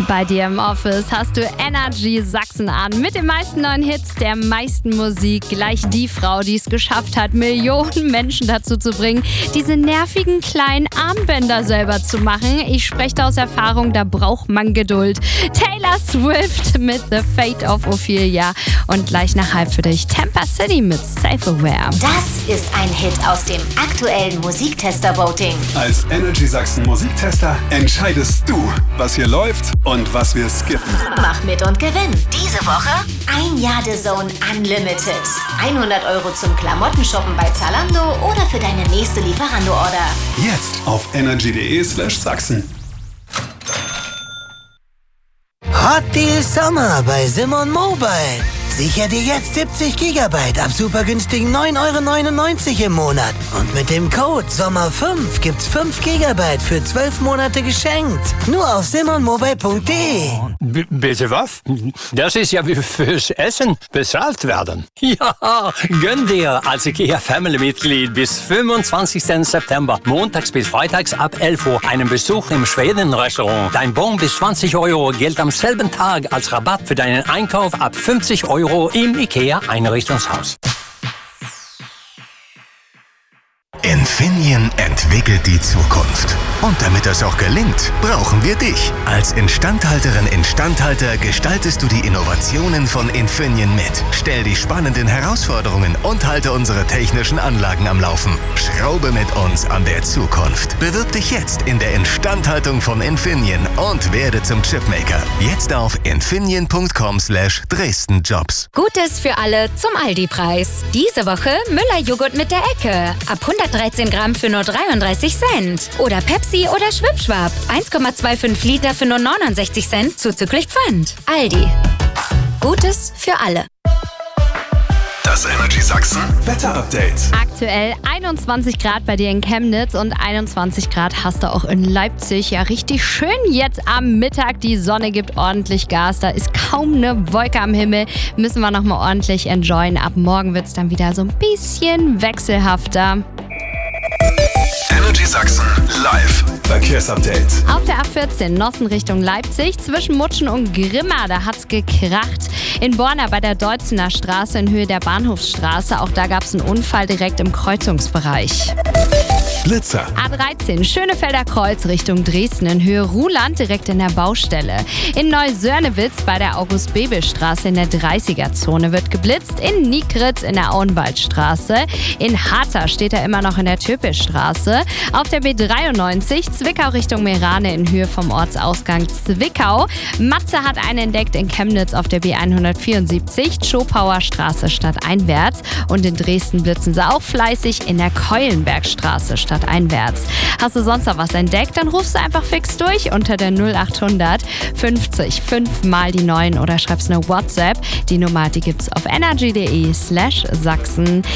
Bei dir im Office hast du Energy Sachsen an. Mit den meisten neuen Hits, der meisten Musik. Gleich die Frau, die es geschafft hat, Millionen Menschen dazu zu bringen, diese nervigen kleinen Armbänder selber zu machen. Ich spreche da aus Erfahrung, da braucht man Geduld. Taylor Swift mit The Fate of Ophelia. Und gleich nach halb für dich Tampa City mit Safe Aware. Das ist ein Hit aus dem aktuellen Musiktester-Voting. Als Energy Sachsen Musiktester entscheidest du, was hier läuft und was wir skippen. Mach mit und gewinn. Diese Woche ein Jahr The Zone Unlimited. 100 € zum Klamottenshoppen bei Zalando oder für deine nächste Lieferando-Order. Jetzt auf energy.de/Sachsen. Hot Deal Sommer bei Simon Mobile. Sicher dir jetzt 70 GB ab super günstigen 9,99 € im Monat. Und mit dem Code SOMMER5 gibt's 5 GB für 12 Monate geschenkt. Nur auf simonmobile.de. Bitte was? Das ist ja wie fürs Essen bezahlt werden. Ja, gönn dir als IKEA-Family-Mitglied bis 25. September, montags bis freitags ab 11 Uhr, einen Besuch im Schweden-Restaurant. Dein Bon bis 20 € gilt am selben Tag als Rabatt für deinen Einkauf ab 50 € im IKEA-Einrichtungshaus. Infineon entwickelt die Zukunft. Und damit das auch gelingt, brauchen wir dich. Als Instandhalterin/Instandhalter gestaltest du die Innovationen von Infineon mit. Stell die spannenden Herausforderungen und halte unsere technischen Anlagen am Laufen. Schraube mit uns an der Zukunft. Bewirb dich jetzt in der Instandhaltung von Infineon und werde zum Chipmaker. Jetzt auf infineon.com/Dresden-Jobs. Gutes für alle zum Aldi-Preis. Diese Woche Müller-Joghurt mit der Ecke. Ab 113 Gramm für nur 33 Cent. Oder Pepsi oder Schwipschwap. 1,25 Liter für nur 69 Cent zuzüglich Pfand. Aldi. Gutes für alle. Das Energy Sachsen Wetter-Update. Aktuell 21 Grad bei dir in Chemnitz und 21 Grad hast du auch in Leipzig. Ja, richtig schön jetzt am Mittag. Die Sonne gibt ordentlich Gas. Da ist kaum eine Wolke am Himmel. Müssen wir nochmal ordentlich enjoyen. Ab morgen wird es dann wieder so ein bisschen wechselhafter. Energy Sachsen live Verkehrsupdate. Auf der A14 Nossen Richtung Leipzig zwischen Mutschen und Grimma, da hat's gekracht. In Borna bei der Deutzener Straße in Höhe der Bahnhofsstraße, auch da gab's einen Unfall direkt im Kreuzungsbereich. Blitzer. A13 Schönefelder Kreuz Richtung Dresden in Höhe Ruhland direkt in der Baustelle. In Neusörnewitz bei der August-Bebel-Straße in der 30er-Zone wird geblitzt. In Niekritz in der Auenwaldstraße. In Harter steht er immer noch in der Töpischstraße. Auf der B93 Zwickau Richtung Meerane in Höhe vom Ortsausgang Zwickau. Matze hat einen entdeckt in Chemnitz auf der B174 Schopauer Straße stadteinwärts. Und in Dresden blitzen sie auch fleißig in der Keulenbergstraße stadteinwärts. Hast du sonst noch was entdeckt, dann rufst du einfach fix durch unter der 0800 50 5 mal die 9 oder schreibst eine WhatsApp. Die Nummer, die gibt's auf energy.de/Sachsen.